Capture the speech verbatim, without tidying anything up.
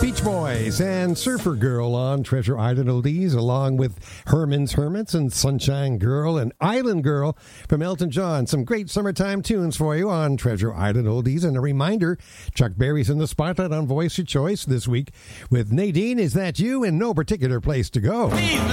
Beach Boys and Surfer Girl on Treasure Island Oldies, along with Herman's Hermits and Sunshine Girl and Island Girl from Elton John. Some great summertime tunes for you on Treasure Island Oldies. And a reminder, Chuck Berry's in the spotlight on Voice of Choice this week with Nadine, Is That You? In No Particular Place to Go.